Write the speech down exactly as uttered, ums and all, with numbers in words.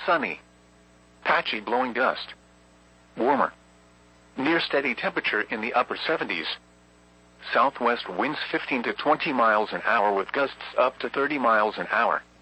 sunny. Patchy blowing dust. Warmer. Near steady temperature in the upper seventies. Southwest winds fifteen to twenty miles an hour with gusts up to thirty miles an hour.